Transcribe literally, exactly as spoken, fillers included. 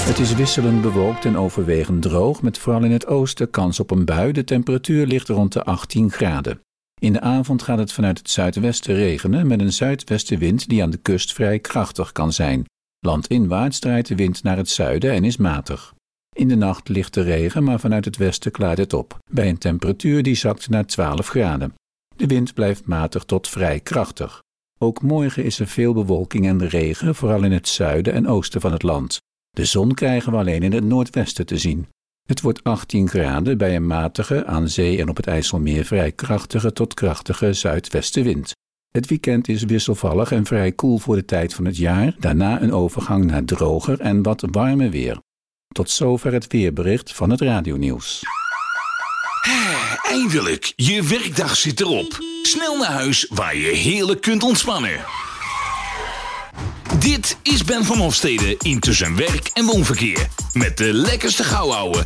Het is wisselend bewolkt en overwegend droog, met vooral in het oosten kans op een bui. De temperatuur ligt rond de achttien graden. In de avond gaat het vanuit het zuidwesten regenen met een zuidwestenwind die aan de kust vrij krachtig kan zijn. Landinwaarts draait de wind naar het zuiden en is matig. In de nacht ligt de regen, maar vanuit het westen klaart het op, bij een temperatuur die zakt naar twaalf graden. De wind blijft matig tot vrij krachtig. Ook morgen is er veel bewolking en regen, vooral in het zuiden en oosten van het land. De zon krijgen we alleen in het noordwesten te zien. Het wordt achttien graden bij een matige, aan zee en op het IJsselmeer vrij krachtige tot krachtige zuidwestenwind. Het weekend is wisselvallig en vrij koel voor de tijd van het jaar, daarna een overgang naar droger en wat warmer weer. Tot zover het weerbericht van het radionieuws. Eindelijk, je werkdag zit erop. Snel naar huis waar je heerlijk kunt ontspannen. Dit is Ben van Hofstede in Tussen Werk en Woonverkeer. Met de lekkerste gauwouwe